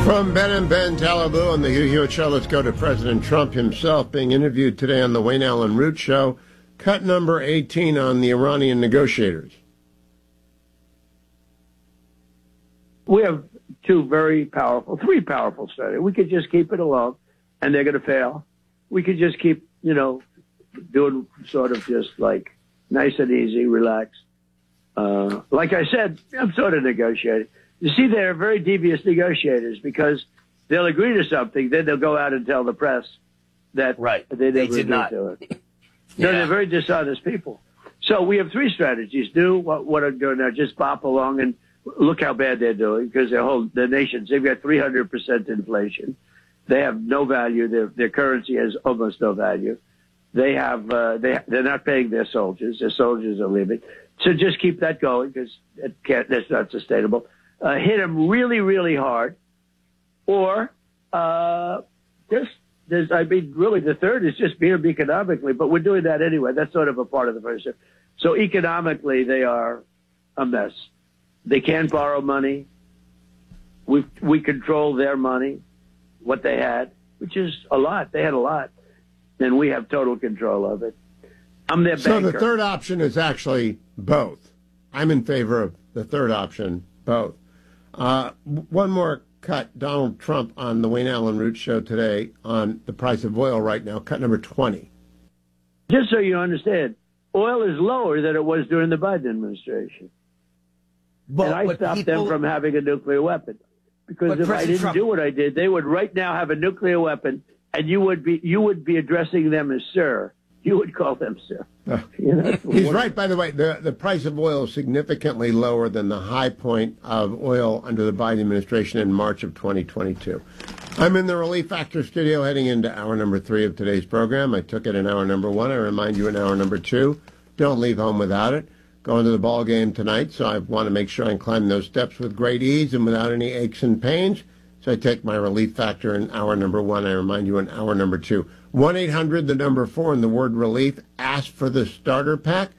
From Ben and Ben Talabou on the Hugh Hewitt Show, let's go to President Trump himself being interviewed today on the Wayne Allen Root Show. Cut number 18 on the Iranian negotiators. We have three powerful studies. We could just keep it alone, and they're going to fail. We could just keep, doing sort of just like nice and easy, relaxed. Like I said, I'm sort of negotiating. You see, they're very devious negotiators because they'll agree to something, then they'll go out and tell the press that they did not do it. No, they're very dishonest people. So we have three strategies. Do what I'm doing now, just bop along and look how bad they're doing because the nations, they've got 300% inflation. They have no value. Their currency has almost no value. They have, they're not paying their soldiers. Their soldiers are leaving. So just keep that going because that's not sustainable. Hit them really, really hard, or really the third is just beat them economically. But we're doing that anyway. That's sort of a part of the first. So economically, they are a mess. They can't borrow money. We control their money, what they had, which is a lot. They had a lot, and we have total control of it. I'm their banker. So the third option is actually both. I'm in favor of the third option, both. One more cut, Donald Trump on the Wayne Allen Root Show today on the price of oil right now, cut number 20. Just so you understand, oil is lower than it was during the Biden administration. And I stopped them from having a nuclear weapon. Because if I didn't do what I did, they would right now have a nuclear weapon, and you would be addressing them as sir. You would call them sir. He's right, by the way. The price of oil is significantly lower than the high point of oil under the Biden administration in March of 2022. I'm in the Relief Factor studio heading into hour number 3 of today's program. I took it in hour number 1. I remind you in hour number 2, don't leave home without it. Going to the ball game tonight, so I want to make sure I climb those steps with great ease and without any aches and pains. So I take my Relief Factor in hour number 1. I remind you in hour number 2. 1-800, the number 4, and the word relief. Ask for the starter pack,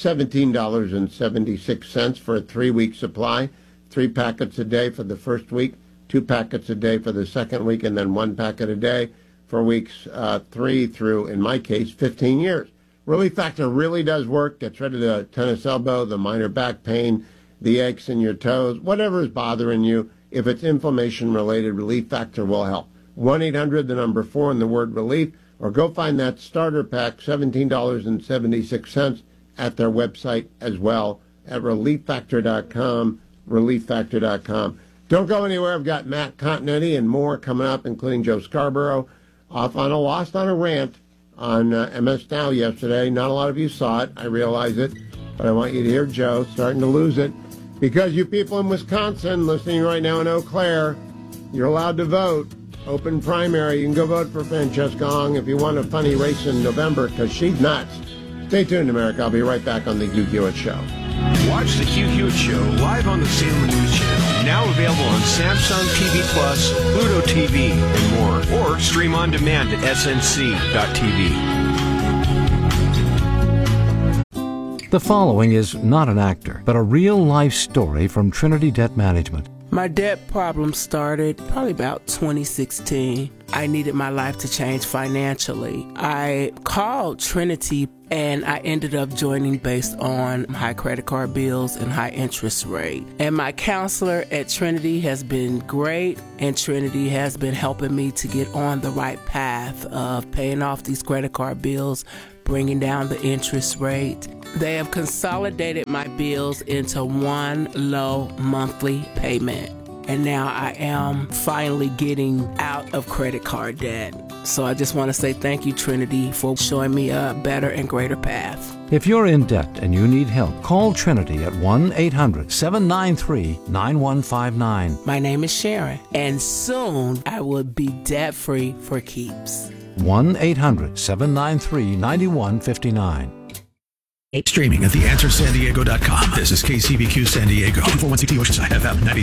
$17.76 for a 3-week supply. 3 packets a day for the first week, 2 packets a day for the second week, and then 1 packet a day for weeks 3 through, in my case, 15 years. Relief Factor really does work. Gets rid of the tennis elbow, the minor back pain, the aches in your toes, whatever is bothering you. If it's inflammation-related, Relief Factor will help. 1-800, the number 4, and the word relief, or go find that starter pack, $17.76 at their website as well at relieffactor.com, relieffactor.com. Don't go anywhere. I've got Matt Continetti and more coming up, including Joe Scarborough, off on a rant on MS Now yesterday. Not a lot of you saw it. I realize it. But I want you to hear Joe starting to lose it. Because you people in Wisconsin listening right now in Eau Claire, you're allowed to vote. Open primary. You can go vote for Francesca Ong if you want a funny race in November, because she's nuts. Stay tuned, America. I'll be right back on the Hugh Hewitt Show. Watch the Hugh Hewitt Show live on the Salem News Channel. Now available on Samsung TV Plus, Pluto TV, and more. Or stream on demand at snc.tv. The following is not an actor, but a real-life story from Trinity Debt Management. My debt problem started probably about 2016. I needed my life to change financially. I called Trinity and I ended up joining based on high credit card bills and high interest rate. And my counselor at Trinity has been great, and Trinity has been helping me to get on the right path of paying off these credit card bills, bringing down the interest rate. They have consolidated my bills into one low monthly payment. And now I am finally getting out of credit card debt. So I just want to say thank you, Trinity, for showing me a better and greater path. If you're in debt and you need help, call Trinity at 1-800-793-9159. My name is Sharon, and soon I will be debt-free for keeps. 1-800-793-9159. Streaming at theanswersandiego.com. This is KCBQ San Diego. 401CT Oceanside FM 90.